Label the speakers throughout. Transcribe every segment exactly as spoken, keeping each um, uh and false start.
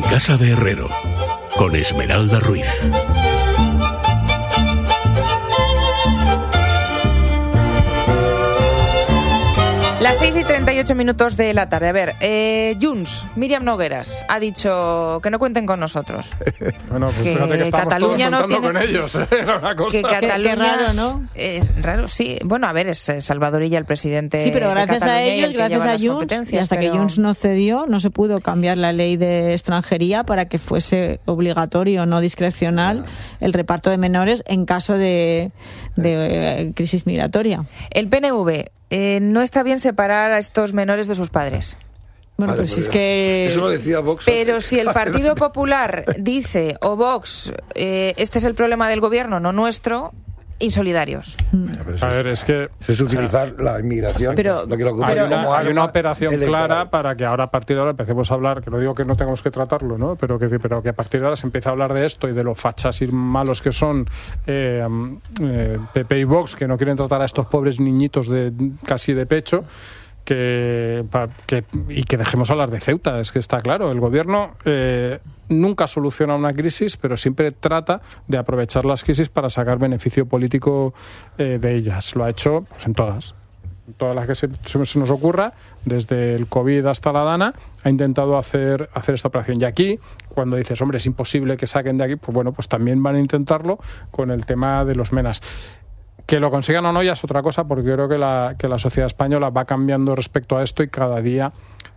Speaker 1: Casa de Herrero, con Esmeralda Ruiz.
Speaker 2: Las seis y treinta y ocho minutos de la tarde. A ver, eh, Junts, Míriam Nogueras, ha dicho que no cuenten con nosotros.
Speaker 3: Bueno, pues
Speaker 2: que
Speaker 3: fíjate que estamos
Speaker 2: Cataluña
Speaker 3: todos
Speaker 2: no
Speaker 3: contando
Speaker 2: tiene...
Speaker 3: con ellos. ¿eh? Era una cosa.
Speaker 2: Que Cataluña...
Speaker 4: Qué raro, ¿no?
Speaker 2: Es raro, sí. Bueno, a ver, es Salvadorilla el presidente.
Speaker 4: Sí, pero gracias
Speaker 2: de Cataluña
Speaker 4: a ellos,
Speaker 2: y
Speaker 4: gracias a Junts, y hasta
Speaker 2: pero...
Speaker 4: que Junts no cedió, no se pudo cambiar la ley de extranjería para que fuese obligatorio, no discrecional, el reparto de menores en caso de, de eh, crisis migratoria.
Speaker 2: El P N V... Eh, no está bien separar a estos menores de sus padres.
Speaker 4: Bueno,
Speaker 5: Vale,
Speaker 4: pues
Speaker 5: pues
Speaker 4: es que...
Speaker 5: Eso lo decía Vox.
Speaker 2: Pero si el Partido Popular dice, o Vox, eh, este es el problema del gobierno, no nuestro, insolidarios.
Speaker 3: A ver, es que...
Speaker 5: Es utilizar o sea, la inmigración.
Speaker 4: Pero,
Speaker 5: lo que lo
Speaker 3: hay,
Speaker 5: como
Speaker 3: una, hay una operación
Speaker 5: electoral.
Speaker 3: clara para que ahora a partir de ahora empecemos a hablar, que no digo que no tengamos que tratarlo, ¿no? Pero que, pero que a partir de ahora se empiece a hablar de esto y de los fachas y malos que son eh, eh, P P y Vox, que no quieren tratar a estos pobres niñitos de casi de pecho. Que, que, y que dejemos hablar de Ceuta, es que está claro, el gobierno eh, nunca soluciona una crisis, pero siempre trata de aprovechar las crisis para sacar beneficio político eh, de ellas. Lo ha hecho pues, en todas, en todas las que se, se, se nos ocurra, desde el COVID hasta la Dana, ha intentado hacer, hacer esta operación. Y aquí, cuando dices, hombre, es imposible que saquen de aquí, pues bueno, pues también van a intentarlo con el tema de los menas. Que lo consigan o no ya es otra cosa, porque yo creo que la, que la sociedad española va cambiando respecto a esto y cada día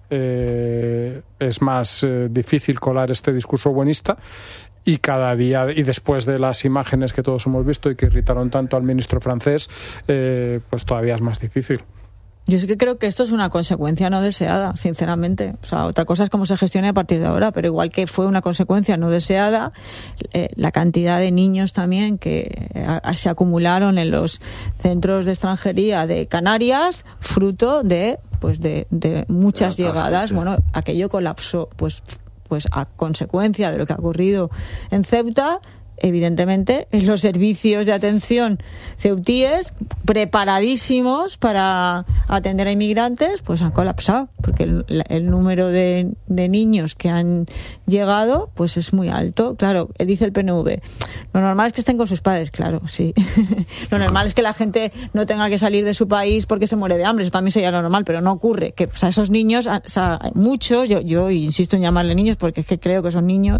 Speaker 3: eh, es más eh, difícil colar este discurso buenista y cada día, y después de las imágenes que todos hemos visto y que irritaron tanto al ministro francés, eh, pues todavía es más difícil.
Speaker 4: Yo sí que creo que esto es una consecuencia no deseada, sinceramente. O sea, otra cosa es cómo se gestione a partir de ahora, pero igual que fue una consecuencia no deseada, eh, la cantidad de niños también que eh, se acumularon en los centros de extranjería de Canarias, fruto de pues de, de muchas de llegadas. Tasas, sí. Bueno, aquello colapsó, pues, pues a consecuencia de lo que ha ocurrido en Ceuta. Evidentemente, en los servicios de atención ceutíes, preparadísimos para atender a inmigrantes, pues han colapsado, porque el, el número de, de niños que han llegado pues es muy alto. Claro, dice el P N V, lo normal es que estén con sus padres, claro, sí. Lo normal es que la gente no tenga que salir de su país porque se muere de hambre, eso también sería lo normal, pero no ocurre. Que o sea, esos niños, o sea, muchos, yo, yo insisto en llamarle niños porque es que creo que son niños,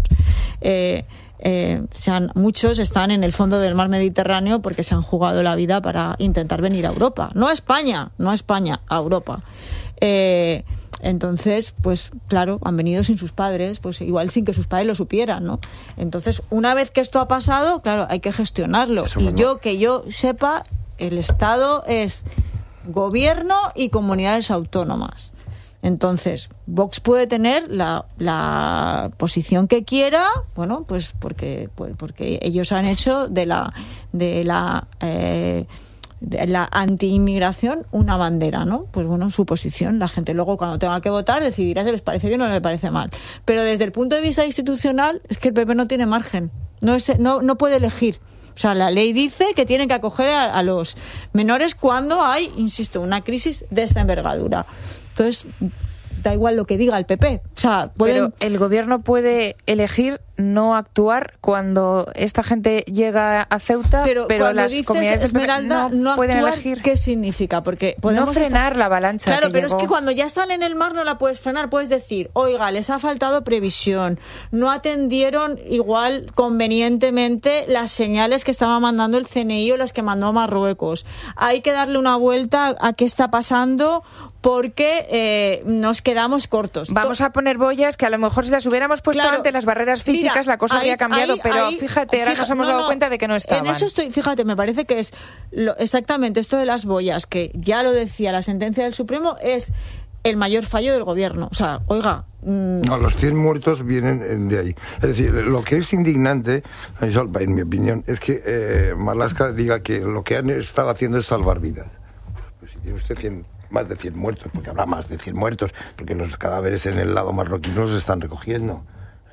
Speaker 4: eh, Eh, sean, muchos están en el fondo del mar Mediterráneo porque se han jugado la vida para intentar venir a Europa, no a España, no a España, a Europa. Eh, entonces, pues claro, han venido sin sus padres, pues igual sin que sus padres lo supieran, ¿no? Entonces, una vez que esto ha pasado, claro, hay que gestionarlo. Eso y mismo. Yo, que yo sepa, el Estado es gobierno y comunidades autónomas. Entonces, Vox puede tener la, la posición que quiera, bueno, pues porque pues porque ellos han hecho de la de la eh, de la anti-inmigración una bandera, ¿no? Pues bueno, su posición. La gente luego cuando tenga que votar decidirá si les parece bien o no les parece mal. Pero desde el punto de vista institucional es que el P P no tiene margen, no es, no no puede elegir. O sea, la ley dice que tienen que acoger a, a los menores cuando hay, insisto, una crisis de esta envergadura. Entonces, da igual lo que diga el P P. O sea, pueden...
Speaker 2: Pero el gobierno puede elegir no actuar cuando esta gente llega a Ceuta, pero, pero las
Speaker 4: dices,
Speaker 2: comunidades
Speaker 4: Esmeralda,
Speaker 2: no,
Speaker 4: no
Speaker 2: pueden
Speaker 4: actuar,
Speaker 2: elegir.
Speaker 4: ¿Qué significa? Porque podemos
Speaker 2: no frenar
Speaker 4: estar...
Speaker 2: la avalancha.
Speaker 4: Claro,
Speaker 2: que
Speaker 4: pero
Speaker 2: llegó.
Speaker 4: Es que cuando ya están en el mar no la puedes frenar. Puedes decir, oiga, les ha faltado previsión, no atendieron igual convenientemente las señales que estaba mandando el C N I o las que mandó Marruecos. Hay que darle una vuelta a qué está pasando porque eh, nos quedamos cortos.
Speaker 2: Vamos a poner boyas que a lo mejor si las hubiéramos puesto
Speaker 4: claro,
Speaker 2: ante las barreras físicas mira, la cosa habría cambiado, ahí, pero ahí, fíjate, ahora fija, nos hemos no, dado
Speaker 4: no,
Speaker 2: cuenta de que no estaban.
Speaker 4: En eso estoy, fíjate, me parece que es lo, exactamente esto de las boyas, que ya lo decía la sentencia del Supremo, es el mayor fallo del gobierno. O sea, oiga... Mmm...
Speaker 5: No, los cien muertos vienen de ahí. Es decir, lo que es indignante, en mi opinión, es que eh, Marlaska diga que lo que han estado haciendo es salvar vidas. Pues si tiene usted cien... más de cien muertos, porque habrá más de cien muertos, porque los cadáveres en el lado marroquí no los están recogiendo.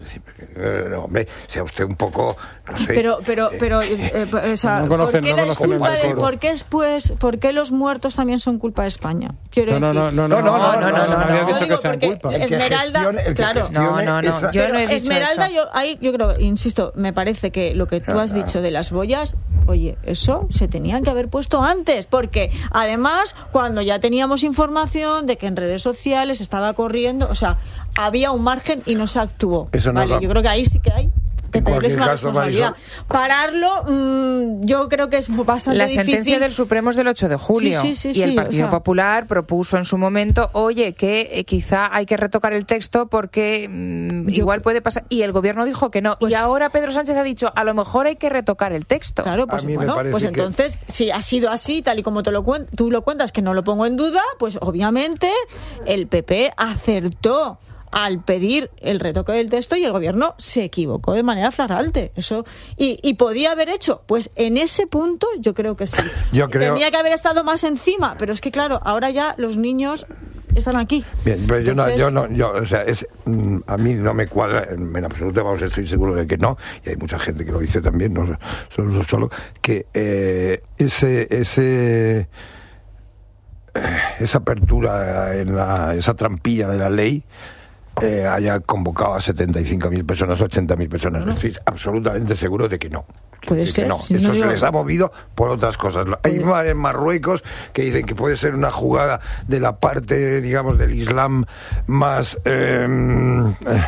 Speaker 5: Sí, porque, no, hombre, sea usted un poco, no sé.
Speaker 4: Pero, pero,
Speaker 5: eh,
Speaker 4: pero, eh, o sea,
Speaker 3: no conocen,
Speaker 4: ¿por qué,
Speaker 3: no
Speaker 4: la es
Speaker 3: conocen
Speaker 4: culpa
Speaker 3: el
Speaker 4: de,
Speaker 3: coro.
Speaker 4: ¿por qué es, pues, por qué los muertos también son culpa de España? Quiero
Speaker 3: No, no,
Speaker 4: decir.
Speaker 3: no, no, no,
Speaker 5: No, no, no, no, no,
Speaker 3: nadie ha
Speaker 5: no.
Speaker 3: dicho
Speaker 4: Yo digo
Speaker 3: que sean
Speaker 4: porque
Speaker 3: culpa.
Speaker 5: El que
Speaker 4: Esmeralda,
Speaker 5: gestione- el que
Speaker 4: claro.
Speaker 5: gestione
Speaker 2: No, no, no,
Speaker 5: esa-
Speaker 2: yo no he dicho
Speaker 4: Esmeralda,
Speaker 2: eso.
Speaker 4: yo ahí, yo creo, insisto, me parece que lo que tú has dicho de las boyas, oye, eso se tenían que haber puesto antes, porque además, cuando ya teníamos información de que en redes sociales estaba corriendo, o sea, había un margen y no se actuó.
Speaker 5: Eso no
Speaker 4: vale,
Speaker 5: lo-
Speaker 4: yo creo que ahí sí que hay que
Speaker 5: En
Speaker 4: pedirles
Speaker 5: cualquier
Speaker 4: una
Speaker 5: caso,
Speaker 4: responsabilidad. Pararlo, mmm, yo creo que es bastante
Speaker 2: La
Speaker 4: difícil.
Speaker 2: sentencia del Supremo es del ocho de julio.
Speaker 4: Sí, sí, sí,
Speaker 2: y el
Speaker 4: sí,
Speaker 2: Partido
Speaker 4: o sea.
Speaker 2: Popular propuso en su momento, oye, que eh, quizá hay que retocar el texto porque mm,
Speaker 4: Yo
Speaker 2: igual
Speaker 4: creo-
Speaker 2: puede pasar. Y el gobierno dijo que no.
Speaker 4: Pues-
Speaker 2: y ahora Pedro Sánchez ha dicho, a lo mejor hay que retocar el texto.
Speaker 4: Claro, pues
Speaker 5: A mí me
Speaker 4: bueno,
Speaker 5: parece
Speaker 4: pues
Speaker 5: que-
Speaker 4: entonces, si ha sido así, tal y como te lo cuen- tú lo cuentas, que no lo pongo en duda, pues obviamente el P P acertó al pedir el retoque del texto y el gobierno se equivocó de manera flagrante. Eso y, y podía haber hecho, pues en ese punto yo creo que sí.
Speaker 5: Yo creo-
Speaker 4: Tenía que haber estado más encima, pero es que claro, ahora ya los niños están aquí.
Speaker 5: Bien, pero yo no,
Speaker 4: Entonces-
Speaker 5: yo no, yo, o sea, es, mm, a mí no me cuadra en, en absoluto, vamos, estoy seguro de que no, y hay mucha gente que lo dice también, no solo, solo que eh, ese, ese, eh, esa apertura en la, esa trampilla de la ley eh, haya convocado a setenta y cinco mil personas, ochenta mil personas.
Speaker 4: Bueno.
Speaker 5: Estoy absolutamente seguro de que no.
Speaker 4: Puede
Speaker 5: De que
Speaker 4: ser,
Speaker 5: no.
Speaker 4: si
Speaker 5: Eso
Speaker 4: no
Speaker 5: se
Speaker 4: digo-
Speaker 5: les ha movido por otras cosas. Hay
Speaker 4: Puede-
Speaker 5: ma- en Marruecos que dicen que puede ser una jugada de la parte, digamos, del Islam más eh, eh,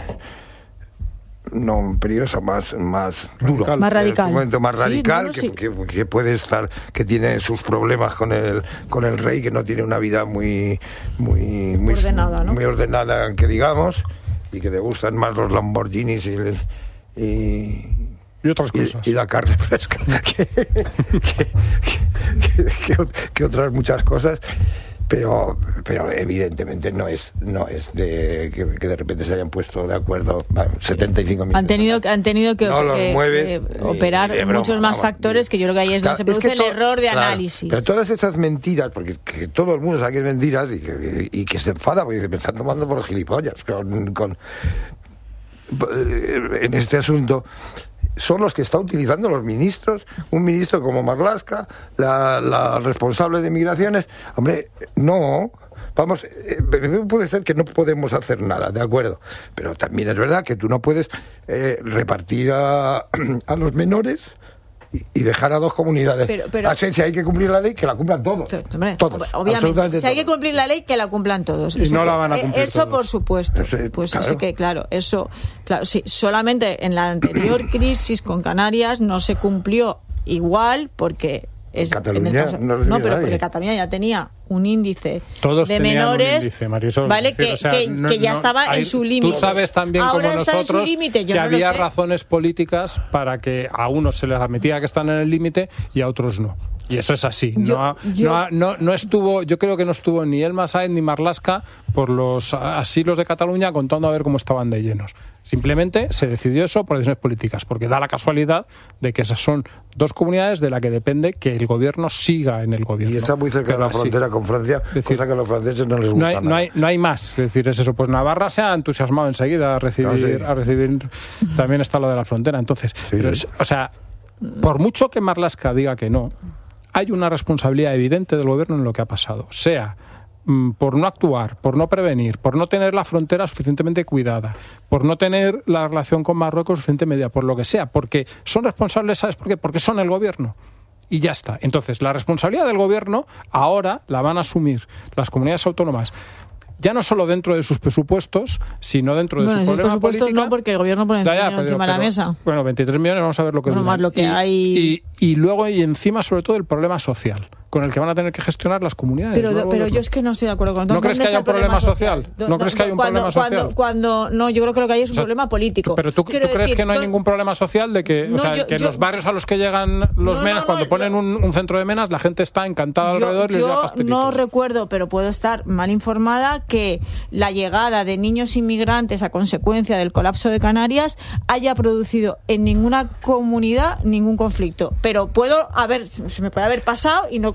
Speaker 5: no peligrosa, más más duro,
Speaker 3: Radical.
Speaker 4: Más
Speaker 5: en este
Speaker 4: radical.
Speaker 5: momento más
Speaker 4: Sí,
Speaker 5: radical,
Speaker 4: no, no,
Speaker 5: que,
Speaker 4: sí.
Speaker 5: que- que puede estar, que tiene sus problemas con el con el rey, que no tiene una vida muy muy muy
Speaker 4: Ordenada, ¿no?
Speaker 5: muy ordenada, que digamos, y que le gustan más los Lamborghinis y el- y
Speaker 3: Y otras
Speaker 5: y,
Speaker 3: cosas.
Speaker 5: y la carne fresca que, que, que- que- que- que otras muchas cosas, pero pero evidentemente no es no es de que, que de repente se hayan puesto de acuerdo bueno, setenta y cinco mil
Speaker 4: Han tenido,
Speaker 5: personas.
Speaker 4: han tenido que,
Speaker 5: No los
Speaker 4: que-
Speaker 5: mueves
Speaker 4: que
Speaker 5: ni-
Speaker 4: operar
Speaker 5: ni de broma,
Speaker 4: muchos más
Speaker 5: vamos.
Speaker 4: factores que yo creo que ahí es donde
Speaker 5: Claro,
Speaker 4: se produce
Speaker 5: es que
Speaker 4: el
Speaker 5: to-
Speaker 4: error de
Speaker 5: claro,
Speaker 4: análisis.
Speaker 5: pero todas esas mentiras, porque que todo el mundo sabe que es mentiras y que, y que se enfada porque dice, me están tomando por gilipollas con, con en este asunto. Son los que está utilizando los ministros, un ministro como Marlaska, la, la responsable de migraciones. Hombre, no, vamos, eh, puede ser que no podemos hacer nada, de acuerdo, pero también es verdad que tú no puedes eh, repartir a, a los menores y, y dejar a dos comunidades.
Speaker 4: Pero- pero-
Speaker 5: Así, si hay que cumplir la ley, que la cumplan todos.
Speaker 4: Sí, hombre,
Speaker 5: todos,
Speaker 4: obviamente,
Speaker 5: absolutamente
Speaker 4: si hay que
Speaker 5: todos.
Speaker 4: cumplir la ley, que la cumplan todos.
Speaker 3: Y no la van a
Speaker 4: eh,
Speaker 3: cumplir
Speaker 4: Eso,
Speaker 3: todos.
Speaker 4: por supuesto.
Speaker 5: Eso,
Speaker 4: Pues
Speaker 5: claro.
Speaker 4: sí que, claro, eso, claro, sí, solamente en la anterior crisis con Canarias no se cumplió igual porque es
Speaker 5: Cataluña
Speaker 4: en el caso-
Speaker 5: no recibió
Speaker 4: pero
Speaker 5: nadie.
Speaker 4: porque Cataluña ya tenía un índice
Speaker 3: Todos
Speaker 4: de
Speaker 3: tenían un
Speaker 4: menores,
Speaker 3: índice, Marisol,
Speaker 4: vale,
Speaker 3: es decir,
Speaker 4: que,
Speaker 3: o sea,
Speaker 4: que-
Speaker 3: no-
Speaker 4: que ya
Speaker 3: no-
Speaker 4: estaba
Speaker 3: hay-
Speaker 4: en su límite.
Speaker 3: Tú sabes también
Speaker 4: Ahora
Speaker 3: como
Speaker 4: está en
Speaker 3: nosotros
Speaker 4: su límite, yo
Speaker 3: que
Speaker 4: no lo
Speaker 3: había
Speaker 4: sé.
Speaker 3: razones políticas para que a unos se les admitía que están en el límite y a otros no. Y eso es así.
Speaker 4: Yo-
Speaker 3: no, ha-
Speaker 4: yo-
Speaker 3: no, ha- no, no estuvo, yo creo que no estuvo ni Elma Sáenz ni Marlaska por los asilos de Cataluña contando a ver cómo estaban de llenos. Simplemente se decidió eso por decisiones políticas, porque da la casualidad de que esas son dos comunidades de la que depende que el gobierno siga en el gobierno.
Speaker 5: Y está muy cerca de
Speaker 3: Pero
Speaker 5: la
Speaker 3: así.
Speaker 5: frontera con Francia,
Speaker 3: decir,
Speaker 5: cosa que a los franceses no les gusta
Speaker 3: No hay,
Speaker 5: nada.
Speaker 3: no, hay, no hay más, es decir, es eso. Pues Navarra se ha entusiasmado enseguida a recibir,
Speaker 5: Ah, sí.
Speaker 3: a recibir también está lo de la frontera. Entonces,
Speaker 5: Sí,
Speaker 3: pero
Speaker 5: sí.
Speaker 3: es- o sea, por mucho que Marlaska diga que no, hay una responsabilidad evidente del gobierno en lo que ha pasado. Sea mm, por no actuar, por no prevenir, por no tener la frontera suficientemente cuidada, por no tener la relación con Marruecos suficientemente medida, por lo que sea, porque son responsables, ¿sabes por qué? Porque son el gobierno. Y ya está. Entonces, la responsabilidad del gobierno ahora la van a asumir las comunidades autónomas, ya no solo dentro de sus presupuestos, sino dentro de
Speaker 4: Bueno,
Speaker 3: su
Speaker 4: esos
Speaker 3: problema
Speaker 4: presupuestos
Speaker 3: política.
Speaker 4: no, porque el gobierno pone
Speaker 3: Ya, ya,
Speaker 4: dinero
Speaker 3: pero-
Speaker 4: encima de la
Speaker 3: pero-
Speaker 4: mesa.
Speaker 3: Bueno, veintitrés millones, vamos a ver lo que
Speaker 4: Bueno,
Speaker 3: duran.
Speaker 4: más lo que
Speaker 3: y,
Speaker 4: hay-
Speaker 3: Y, y luego, y encima, sobre todo, el problema social, con el que van a tener que gestionar las comunidades.
Speaker 4: Pero,
Speaker 3: Luego,
Speaker 4: pero
Speaker 3: los-
Speaker 4: yo es que no estoy de acuerdo con
Speaker 3: ¿No crees que
Speaker 4: ¿dónde
Speaker 3: haya
Speaker 4: está
Speaker 3: un
Speaker 4: el
Speaker 3: problema social? ¿No crees que hay un
Speaker 4: cuando,
Speaker 3: problema
Speaker 4: cuando-
Speaker 3: social?
Speaker 4: Cuando, no, yo creo que lo que hay es un
Speaker 3: O sea,
Speaker 4: problema político.
Speaker 3: Pero tú,
Speaker 4: Quiero
Speaker 3: ¿tú crees
Speaker 4: decir,
Speaker 3: que no hay
Speaker 4: do-
Speaker 3: ningún problema social de que,
Speaker 4: No,
Speaker 3: o sea,
Speaker 4: yo-
Speaker 3: que en
Speaker 4: yo-
Speaker 3: los barrios a los que llegan los
Speaker 4: No, no,
Speaker 3: menas,
Speaker 4: no,
Speaker 3: cuando ponen
Speaker 4: yo-
Speaker 3: un, un centro de menas, la gente está encantada
Speaker 4: Yo,
Speaker 3: alrededor y les da
Speaker 4: yo
Speaker 3: pastelitos?
Speaker 4: no recuerdo, pero puedo estar mal informada, que la llegada de niños inmigrantes a consecuencia del colapso de Canarias haya producido en ninguna comunidad ningún conflicto. Pero puedo haber, se me puede haber pasado y no,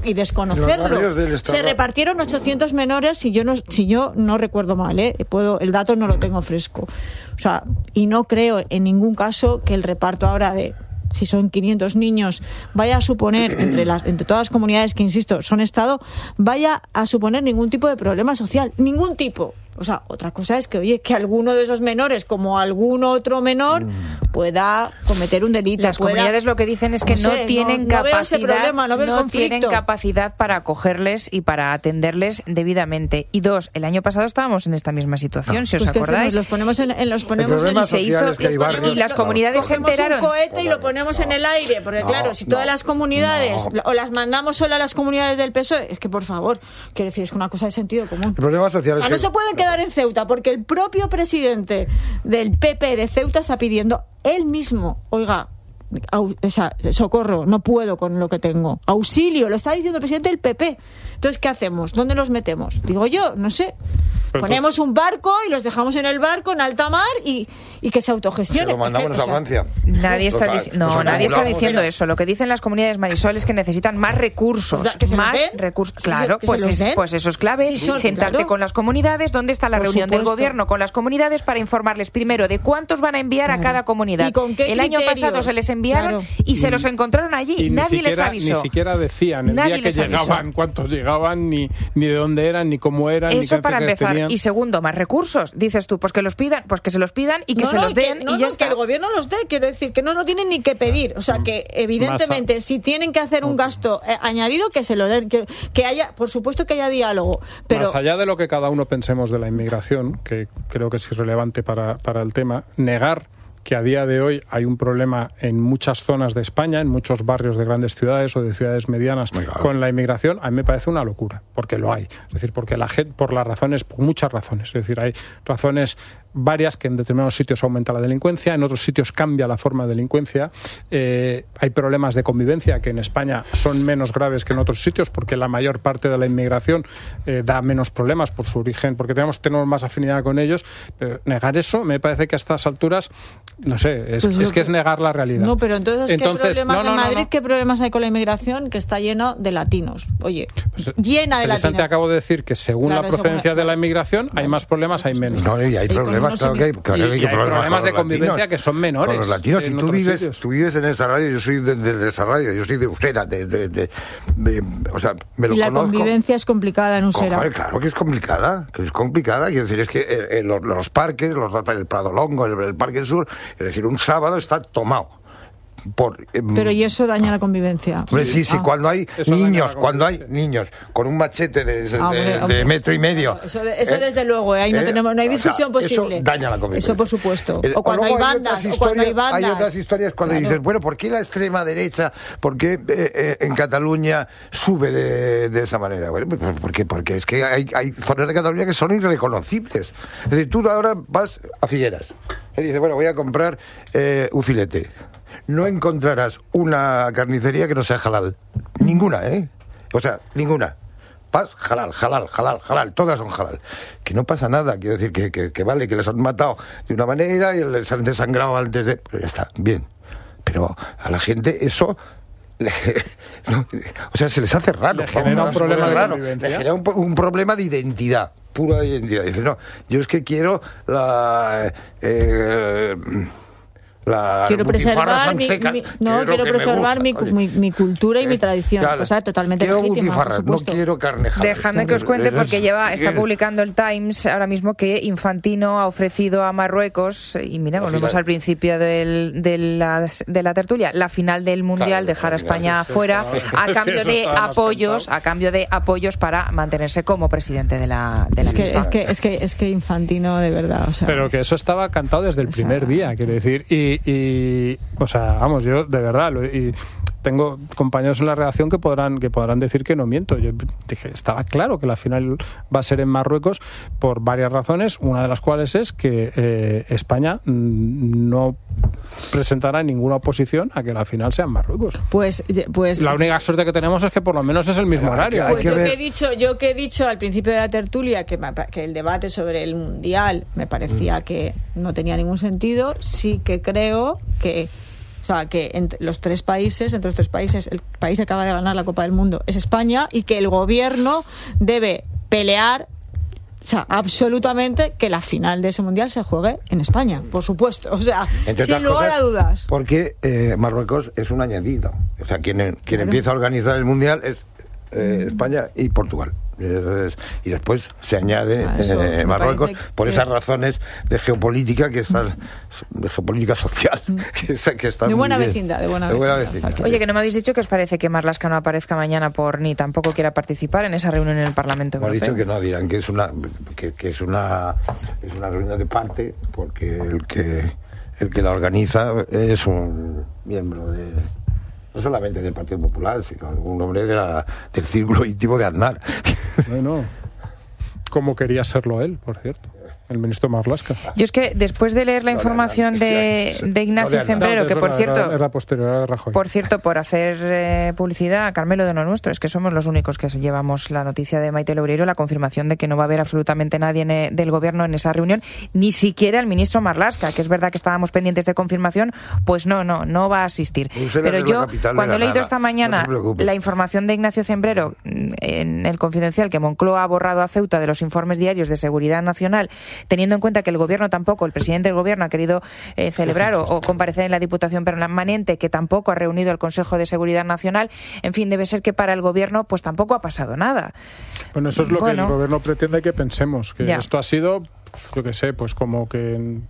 Speaker 4: y desconocerlo. Se repartieron ochocientos menores, si yo no, si yo no recuerdo mal, ¿eh? Puedo, el dato no lo tengo fresco. O sea, y no creo en ningún caso que el reparto ahora de, si son quinientos niños, vaya a suponer, entre las entre todas las comunidades que, insisto, son Estado, vaya a suponer ningún tipo de problema social, ningún tipo. O sea, otra cosa es que, oye, que alguno de esos menores, como algún otro menor, pueda cometer un delito.
Speaker 2: Las
Speaker 4: pueda...
Speaker 2: comunidades lo que dicen es que no, no sé, tienen no, capacidad, no, veo ese problema, no, veo no tienen capacidad para acogerles y para atenderles debidamente. Y dos, el año pasado estábamos en esta misma situación, no. si os
Speaker 4: pues
Speaker 2: acordáis.
Speaker 4: Los ponemos en, en los ponemos en,
Speaker 2: y se hizo
Speaker 5: es que
Speaker 2: ponemos, y las comunidades se enteraron.
Speaker 4: Un cohete y lo ponemos no, en el aire, porque no, claro, si todas no, las comunidades no. o las mandamos solo a las comunidades del P S O E, es que por favor, quiero decir, es una cosa de sentido común.
Speaker 5: El problema social es
Speaker 4: o sea,
Speaker 5: que...
Speaker 4: no se pueden quedar en Ceuta, porque el propio presidente del P P de Ceuta está pidiendo él mismo, oiga, au, o sea, socorro, no puedo con lo que tengo, auxilio, lo está diciendo el presidente del P P. Entonces, ¿qué hacemos? ¿Dónde los metemos? Digo yo, no sé. Pero ponemos tú... un barco y los dejamos en el barco en alta mar y, y que se autogestionen.
Speaker 5: Se lo mandamos es que, a Francia.
Speaker 2: Nadie está, dic- no, nadie está diciendo eso. Lo que dicen las comunidades, Marisol, es que necesitan más recursos. O sea,
Speaker 4: que se
Speaker 2: más
Speaker 4: den,
Speaker 2: recursos.
Speaker 4: Que
Speaker 2: claro,
Speaker 4: se, que
Speaker 2: pues,
Speaker 4: se
Speaker 2: es, pues eso es clave.
Speaker 4: Sí, son,
Speaker 2: Sentarte
Speaker 4: claro.
Speaker 2: con las comunidades. ¿Dónde está la
Speaker 4: Por
Speaker 2: reunión
Speaker 4: supuesto.
Speaker 2: del gobierno con las comunidades para informarles primero de cuántos van a enviar claro. a cada comunidad?
Speaker 4: ¿Y con qué
Speaker 2: el año
Speaker 4: criterios?
Speaker 2: pasado se les enviaron
Speaker 4: Claro.
Speaker 2: y se los encontraron allí.
Speaker 3: Y
Speaker 2: Nadie
Speaker 3: siquiera,
Speaker 2: les avisó.
Speaker 3: Ni siquiera decían el
Speaker 2: Nadie
Speaker 3: día que llegaban,
Speaker 2: avisó.
Speaker 3: cuántos llegaban, ni, ni de dónde eran, ni cómo eran.
Speaker 2: Eso
Speaker 3: ni
Speaker 2: para empezar.
Speaker 3: tenían.
Speaker 2: Y segundo, más recursos. Dices tú, pues que los pidan, pues que se los pidan y que
Speaker 4: no,
Speaker 2: se
Speaker 4: no,
Speaker 2: los den
Speaker 4: que, no,
Speaker 2: y ya
Speaker 4: no,
Speaker 2: está.
Speaker 4: que el gobierno los dé, quiero decir, que no lo tienen ni que pedir. O sea, que evidentemente
Speaker 3: a...
Speaker 4: si tienen que hacer un gasto eh, añadido, que se lo den, que, que haya, por supuesto que haya diálogo. Pero...
Speaker 3: Más allá de lo que cada uno pensemos de la inmigración, que creo que es irrelevante para, para el tema, negar que a día de hoy hay un problema en muchas zonas de España, en muchos barrios de grandes ciudades o de ciudades medianas claro. con la inmigración, a mí me parece una locura, porque lo hay. Es decir, porque la gente, por las razones, por muchas razones. Es decir, hay razones varias que en determinados sitios aumenta la delincuencia, en otros sitios cambia la forma de delincuencia. Eh, hay problemas de convivencia que en España son menos graves que en otros sitios, porque la mayor parte de la inmigración eh, da menos problemas por su origen, porque tenemos, tenemos más afinidad con ellos. Pero negar eso me parece que a estas alturas, no sé, es, pues es que es negar la realidad.
Speaker 4: No, pero entonces,
Speaker 3: entonces
Speaker 4: ¿qué problemas
Speaker 3: no, no,
Speaker 4: en Madrid,
Speaker 3: no, no.
Speaker 4: qué problemas hay con la inmigración que está lleno de latinos? Oye, pues, llena de latinos.
Speaker 3: Acabo de decir que según
Speaker 4: claro,
Speaker 3: la procedencia
Speaker 4: según...
Speaker 3: de la inmigración hay
Speaker 4: claro.
Speaker 3: más problemas, hay menos.
Speaker 5: No, y hay problemas, claro que hay, claro
Speaker 3: y,
Speaker 5: hay,
Speaker 3: y hay
Speaker 5: problemas,
Speaker 3: problemas de
Speaker 5: con
Speaker 3: convivencia
Speaker 5: latinos,
Speaker 3: que son menores.
Speaker 5: Con los latinos, si tú vives,
Speaker 3: sitios.
Speaker 5: tú vives en esta radio, yo soy de, de, de esta radio, yo soy de Usera, de, de, de, de, o sea, me lo
Speaker 4: y la
Speaker 5: conozco.
Speaker 4: convivencia es complicada en Usera.
Speaker 5: Joder, claro que es complicada, que es complicada, quiero decir, es que eh, eh, los, los parques, los, el Prado Longo, el, el Parque Sur, es decir, un sábado está tomado. Por, eh,
Speaker 4: pero y eso daña la convivencia.
Speaker 5: Hombre, sí, sí, ah. cuando hay
Speaker 3: eso
Speaker 5: niños, cuando hay niños con un machete de, de, ah, hombre, de, de hombre. metro y medio.
Speaker 4: Eso, eso eh, desde luego, eh, ahí no, eh, tenemos, no hay discusión
Speaker 5: o sea,
Speaker 4: posible.
Speaker 5: Eso daña la convivencia.
Speaker 4: Eso por supuesto.
Speaker 5: Eh,
Speaker 4: o cuando hay bandas,
Speaker 5: hay
Speaker 4: o cuando hay bandas.
Speaker 5: Hay otras historias cuando claro. dices, bueno, ¿por qué la extrema derecha, por qué eh, eh, en Cataluña sube de, de esa manera? Bueno, pues, ¿por qué? Porque es que hay, hay zonas de Cataluña que son irreconocibles. Es decir, tú ahora vas a Figueras y dices, bueno, voy a comprar eh, un filete. No encontrarás una carnicería que no sea halal. Ninguna, ¿eh? O sea, ninguna. Paz, halal, halal, halal, halal. Todas son halal. Que no pasa nada. Quiero decir que, que, que vale, que les han matado de una manera y les han desangrado antes de... Pero ya está, bien. Pero a la gente eso... Le, no, o sea, se les hace raro.
Speaker 3: Le genera un problema de
Speaker 5: raro. Le genera un, un problema de identidad. Pura identidad. Dice, no, yo es que quiero la... Eh, La
Speaker 4: quiero preservar mi, mi, no quiero preservar mi, mi, mi cultura y eh, mi tradición, o sea, totalmente
Speaker 5: quiero
Speaker 4: legítima,
Speaker 5: butifarras, no quiero carne jala.
Speaker 2: Dejadme que os cuente, porque lleva está publicando el Times ahora mismo que Infantino ha ofrecido a Marruecos, y mira, volvemos al principio del, de, la, de la tertulia, la final del Mundial, claro, dejar a España fuera a cambio de apoyos, a cambio de apoyos para mantenerse como presidente de la de la
Speaker 4: es que,
Speaker 2: FIFA.
Speaker 4: es que es que es que Infantino de verdad, o sea,
Speaker 3: pero que eso estaba cantado desde el primer sea, día, quiero decir, y Y, o sea, vamos, yo de verdad, lo, y tengo compañeros en la redacción que podrán que podrán decir que no miento. Yo dije, estaba claro que la final va a ser en Marruecos por varias razones, una de las cuales es que eh, España no presentará ninguna oposición a que la final sea en Marruecos.
Speaker 4: Pues, pues
Speaker 3: la única suerte que tenemos es que por lo menos es el mismo horario.
Speaker 4: Pues yo que he dicho, yo que he dicho al principio de la tertulia que, que el debate sobre el Mundial me parecía que no tenía ningún sentido, sí que creo que O sea, que entre los tres países, entre los tres países, el país que acaba de ganar la Copa del Mundo es España, y que el gobierno debe pelear, o sea, absolutamente, que la final de ese mundial se juegue en España, por supuesto. O sea,
Speaker 5: entre
Speaker 4: sin lugar a dudas.
Speaker 5: Porque eh, Marruecos es un añadido. O sea, quien, quien claro. empieza a organizar el mundial es eh, mm. España y Portugal. Y después se añade ah, eh, Marruecos por que... esas razones de geopolítica que están, de geopolítica social que, está, que están
Speaker 4: de buena
Speaker 5: muy
Speaker 4: vecindad, de buena,
Speaker 5: de buena
Speaker 4: vecindad.
Speaker 5: vecindad.
Speaker 4: O sea,
Speaker 2: que... Oye, que no me habéis dicho que os parece que Marlaska no aparezca mañana por ni tampoco quiera participar en esa reunión en el Parlamento
Speaker 5: Europeo.
Speaker 2: Hemos
Speaker 5: dicho que no, dirán que es una que, que es una es una reunión de parte, porque el que el que la organiza es un miembro de no solamente del Partido Popular, sino un hombre de la, del círculo íntimo de Aznar.
Speaker 3: Bueno, como quería serlo él, por cierto, el ministro Marlaska.
Speaker 2: Yo es que después de leer la no, información de, de, de Ignacio no, Zembrero, no, que por cierto,
Speaker 3: era, era posterior a Rajoy.
Speaker 2: Por cierto, por hacer eh, publicidad a Carmelo de lo nuestro, es que somos los únicos que llevamos la noticia de Maite Loureiro, la confirmación de que no va a haber absolutamente nadie en, del gobierno en esa reunión, ni siquiera el ministro Marlaska, que es verdad que estábamos pendientes de confirmación, pues no, no, no va a asistir. Pero yo, cuando he leído esta mañana no la información de Ignacio Zembrero en el Confidencial, que Moncloa ha borrado a Ceuta de los informes diarios de seguridad nacional, teniendo en cuenta que el gobierno tampoco, el presidente del gobierno ha querido eh, celebrar o, o comparecer en la Diputación Permanente, que tampoco ha reunido el Consejo de Seguridad Nacional, en fin, debe ser que para el gobierno pues tampoco ha pasado nada.
Speaker 3: Bueno, eso es lo bueno, que el gobierno pretende que pensemos, que
Speaker 2: ya.
Speaker 3: esto ha sido, yo qué sé, pues como que...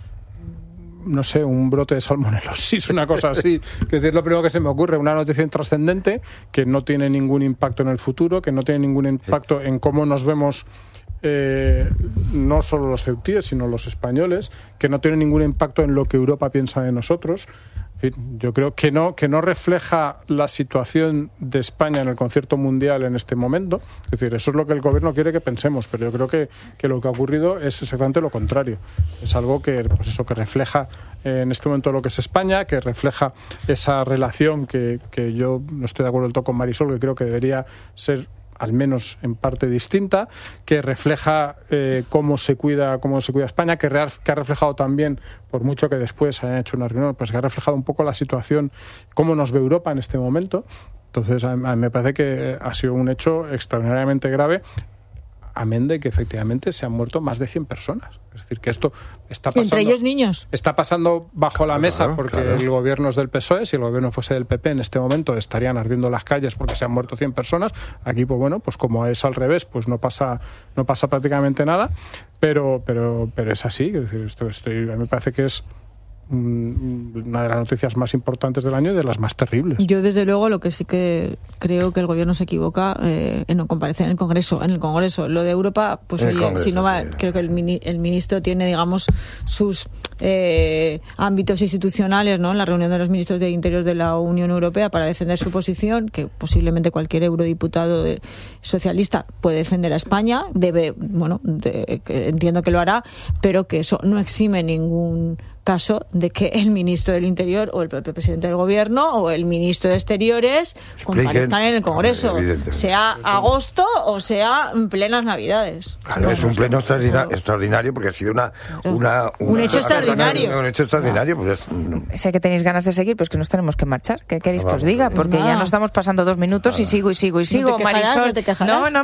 Speaker 3: no sé, un brote de salmonelosis, una cosa así. Que es lo primero que se me ocurre, una noticia intrascendente que no tiene ningún impacto en el futuro, que no tiene ningún impacto en cómo nos vemos eh, no solo los ceutíes, sino los españoles, que no tiene ningún impacto en lo que Europa piensa de nosotros. En fin, yo creo que no, que no refleja la situación de España en el concierto mundial en este momento. Es decir, eso es lo que el gobierno quiere que pensemos, pero yo creo que, que lo que ha ocurrido es exactamente lo contrario. Es algo que, pues eso, que refleja eh, en este momento lo que es España, que refleja esa relación que, que yo no estoy de acuerdo del todo con Marisol, que creo que debería ser al menos en parte distinta, que refleja eh, cómo se cuida cómo se cuida España, que, re, que ha reflejado también, por mucho que después hayan hecho una reunión, pues que ha reflejado un poco la situación, cómo nos ve Europa en este momento. Entonces, a, a mí me parece que ha sido un hecho extraordinariamente grave, amén de que efectivamente se han muerto más de cien personas. Es decir, que esto está pasando...
Speaker 4: Entre ellos niños.
Speaker 3: Está pasando bajo la mesa,
Speaker 5: claro,
Speaker 3: porque
Speaker 5: claro.
Speaker 3: el gobierno es del P S O E. Si el gobierno fuese del P P en este momento estarían ardiendo las calles porque se han muerto cien personas. Aquí, pues bueno, pues como es al revés, pues no pasa no pasa prácticamente nada. Pero pero pero es así. Es decir, esto, esto, a mí me parece que es una de las noticias más importantes del año y de las más terribles.
Speaker 4: Yo, desde luego, lo que sí que creo que el gobierno se equivoca eh, en no comparecer en el Congreso. En el Congreso, lo de Europa, pues oye, Congreso, si no va, sí. creo que el, mini, el ministro tiene, digamos, sus eh, ámbitos institucionales, ¿no? En la reunión de los ministros de Interior de la Unión Europea para defender su posición, que posiblemente cualquier eurodiputado de, socialista puede defender a España, debe, bueno, de, que entiendo que lo hará, pero que eso no exime ningún caso de que el ministro del Interior o el propio presidente del gobierno o el ministro de Exteriores comparezcan en el Congreso, sea agosto o sea en plenas Navidades.
Speaker 5: Claro, es un pleno extraordinario, extraordinario porque ha sido una, una, una
Speaker 4: un hecho extraordinario.
Speaker 5: Un hecho extraordinario. Pues es...
Speaker 2: Sé que tenéis ganas de seguir, pues que nos tenemos que marchar. ¿Qué queréis que os diga? Porque ya nos estamos pasando dos minutos y sigo y sigo y sigo.
Speaker 4: ¿No te quejarás,
Speaker 2: Marisol,
Speaker 4: no te quejarás?
Speaker 2: no, no